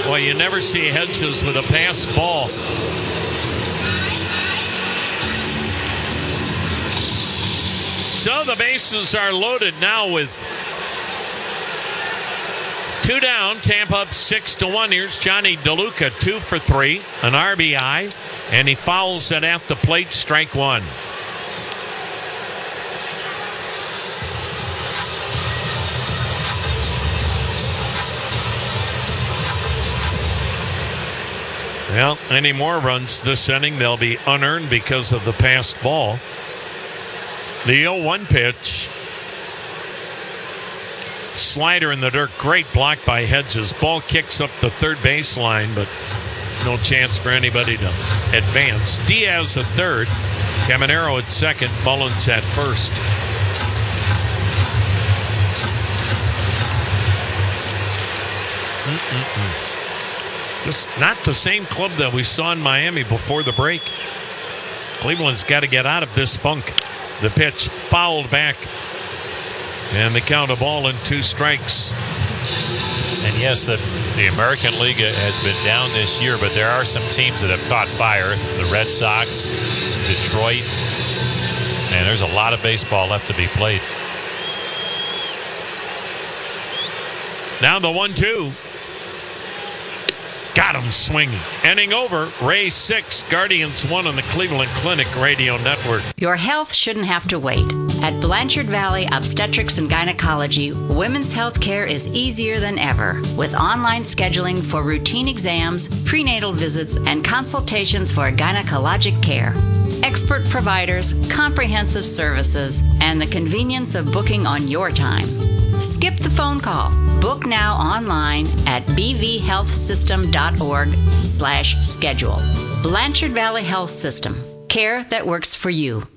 Well, you never see Hedges with a pass ball. So the bases are loaded now with 2 down. Tampa up 6-1. Here's Johnny DeLuca, 2 for 3, an RBI, and he fouls it at the plate, strike 1. Well, any more runs this inning, they'll be unearned because of the passed ball. The 0-1 pitch. Slider in the dirt. Great block by Hedges. Ball kicks up the third baseline, but no chance for anybody to advance. Diaz at third. Caminero at second. Mullins at first. This not the same club that we saw in Miami before the break. Cleveland's got to get out of this funk. The pitch fouled back. And they count a ball and 2 strikes. And yes, the American League has been down this year, but there are some teams that have caught fire. The Red Sox, Detroit, and there's a lot of baseball left to be played. Now the 1-2. Got him swinging. Inning over. Rays 6, Guardians 1 on the Cleveland Clinic Radio Network. Your health shouldn't have to wait. At Blanchard Valley Obstetrics and Gynecology, women's health care is easier than ever, with online scheduling for routine exams, prenatal visits, and consultations for gynecologic care. Expert providers, comprehensive services, and the convenience of booking on your time. Skip the phone call. Book now online at bvhealthsystem.org/schedule. Blanchard Valley Health System. Care that works for you.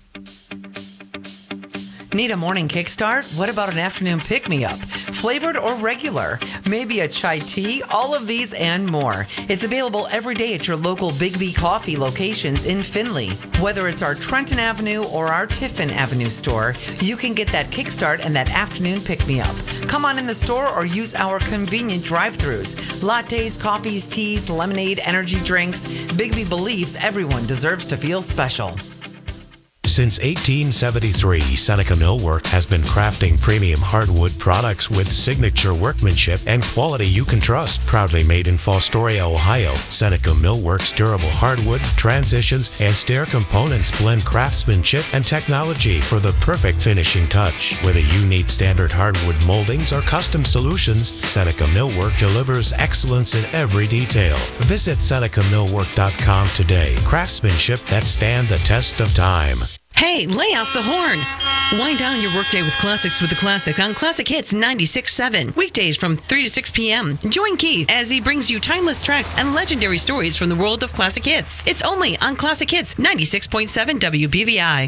Need a morning kickstart? What about an afternoon pick-me-up? Flavored or regular? Maybe a chai tea? All of these and more. It's available every day at your local Big B Coffee locations in Findlay. Whether it's our Trenton Avenue or our Tiffin Avenue store, you can get that kickstart and that afternoon pick-me-up. Come on in the store or use our convenient drive-thrus. Lattes, coffees, teas, lemonade, energy drinks. Big B believes everyone deserves to feel special. Since 1873, Seneca Millwork has been crafting premium hardwood products with signature workmanship and quality you can trust. Proudly made in Fostoria, Ohio, Seneca Millwork's durable hardwood, transitions, and stair components blend craftsmanship and technology for the perfect finishing touch. Whether you need standard hardwood moldings or custom solutions, Seneca Millwork delivers excellence in every detail. Visit SenecaMillwork.com today. Craftsmanship that stand the test of time. Hey, lay off the horn. Wind down your workday with classics with the classic on Classic Hits 96.7. Weekdays from 3 to 6 p.m. Join Keith as he brings you timeless tracks and legendary stories from the world of classic hits. It's only on Classic Hits 96.7 WBVI.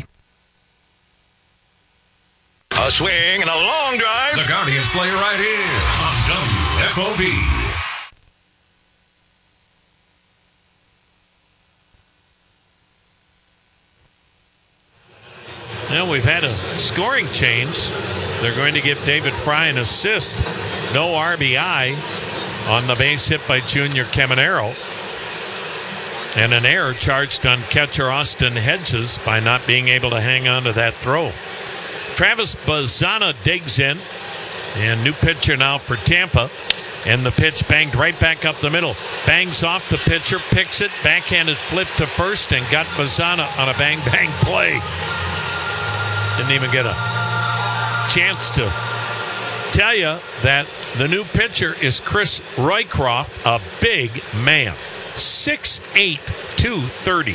A swing and a long drive. The Guardians play right here on WFOB. Well, we've had a scoring change. They're going to give David Fry an assist. No RBI on the base hit by Junior Caminero. And an error charged on catcher Austin Hedges by not being able to hang on to that throw. Travis Bazzana digs in. And new pitcher now for Tampa. And the pitch banged right back up the middle. Bangs off the pitcher, picks it, backhanded flip to first, and got Bazzana on a bang-bang play. Didn't even get a chance to tell you that the new pitcher is Chris Roycroft, a big man. 6'8", 230.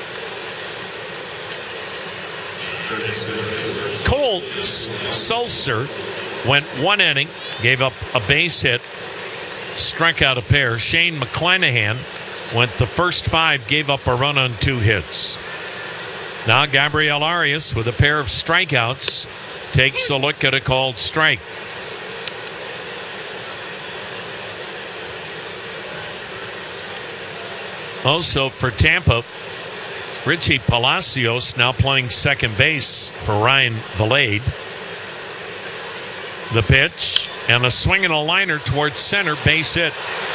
Cole Sulser went 1 inning, gave up a base hit, struck out a pair. Shane McClanahan went the first 5, gave up a run on 2 hits. Now Gabriel Arias with a pair of strikeouts takes a look at a called strike. Also for Tampa, Richie Palacios now playing second base for Ryan Valade. The pitch and a swing and a liner towards center, base hit.